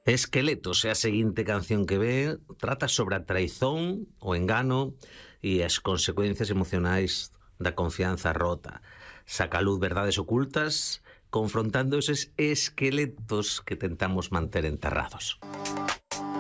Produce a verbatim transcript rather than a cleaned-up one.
Esqueletos é a seguinte canción que ve, trata sobre a traizón, o engano e as consecuencias emocionais da confianza rota. Saca a luz verdades ocultas, confrontando eses esqueletos que tentamos manter enterrados.